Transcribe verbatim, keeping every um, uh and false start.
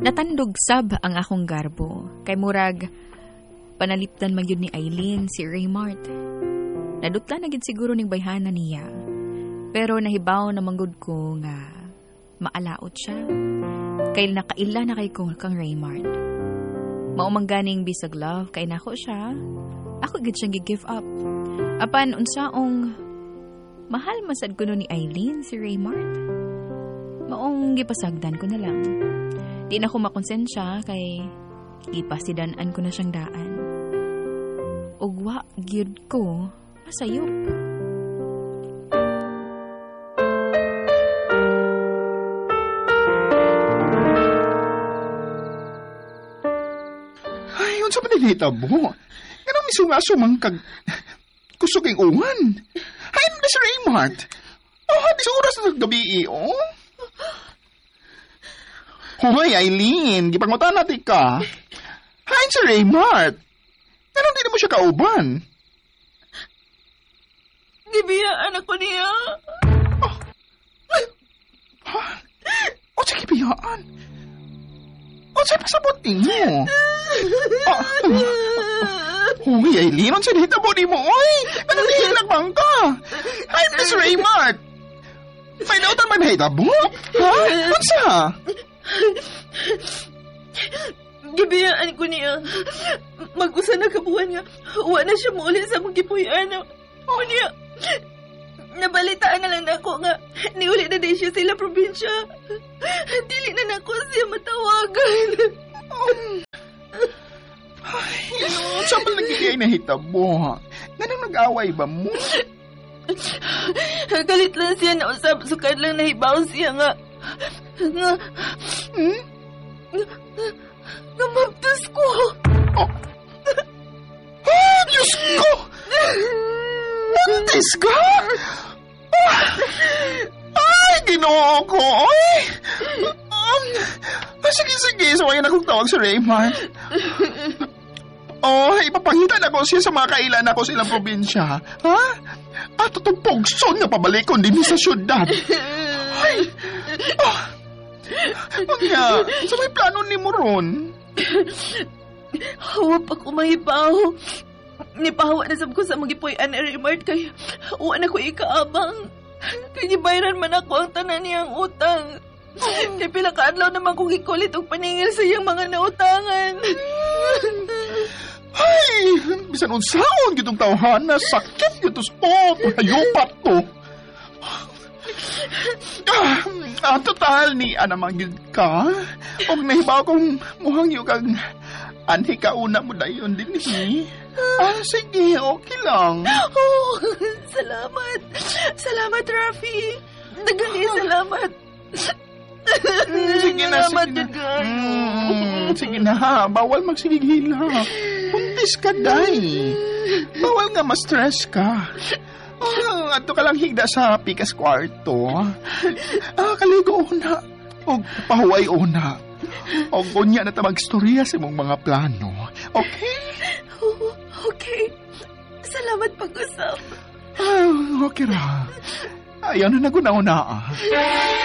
Natandog sab ang akong garbo. Kay murag, panalipdan man yun ni Eileen si Raymart. Nadutla na gid siguro ning bayhana niya. Pero nahibaw na manggod ko nga maalaot siya. Kay nakaila na kay ko kang Raymart. Maumang ganing bisag love kay nako siya. Ako gid siyang gi-give up. Apan unsaong mahal masad ko no ni Eileen si Raymart. Maong gipasagdan ko na lang. Di na ko makonsensya kay ipasidanan ko na siyang daan. Ugwa gyud ko masayop. Ay, unsa man nilita mo? Ganang misungaso mang kag kusog ang uwan. Ay, Miss Raymart. Oh, di sa oras na gabi oh. Hoy, Eileen, gipangutan natin ka. Hi, si Raymart. Ganun din mo siya kauban. Gibiyaan ako niya. Oh. Ha? O, sa gibiyaan? O, sa pasabot ninyo? Ah, Hoy, Eileen, ang sinita mo ni mo, oy. Ganun din nagbang ka. Hi, Miss Raymart. May nautan man hitabo? Ha? Ano sa? Gibiyaan ko niya. Mag-usa na kabuhan nga. Huwa na siya muli sa mga gipuyan. O niya, nabalitaan na lang ako nga niuli na din siya sila probinsya. Dili na nako siya matawagan. Ay, ano? Saan ba nagigay na hitabo? Ganang nag-away ba mo? Galit lang siya na usap. Sukad lang nahibaw siya nga. Nga. Hmm? Nga mabtas ko. Oh. Oh, Diyos ko! Buntis ka? Oh. Ay, ginoo ko. Ay! Um, sige, sige. Sumayin akong tawag sa Raymart. Oh, ipapangita na ko siya sa mga kailan ako sa ilang probinsya. Ha? At itong pugson na pabalikon din sa syudad. Ay! Oh! Mga, sa may plano ni mo ron? Hawa pa ko mahibaw. Nipahawa na sab ko sa magipuyan ni Raymart kay uwa na ko ikaabang. Kaya bayran man ako ang tanan niyang utang. Kaya pila kaadlaw naman kong ikulit og paningil sa iyang mga nautangan. Ay, bisan unsaon gitong tawhana, sakit gito sa oh, hayupat to. Ah, ah, total ni anamang yun ka. Og nahibaw kong muhang yung kang anhi ka una mo dayon din eh. Ah, sige, okay lang. Oh, salamat. Salamat, Rafi. Dagali, salamat. Mm, sige na, salamat sige na. na. Mm, sige na ha, bawal magsigigil ha. Buntis ka, day. Bawal nga ma-stress ka. Oh, ato ka lang higda sa pikas kwarto. Ah, kaligo una. O pahuway una. O gunya na ta magstorya sa mong mga plano. Okay? Oh, okay. Salamat pag-usap. Ah, okay ra. Ayaw na nagunauna ah.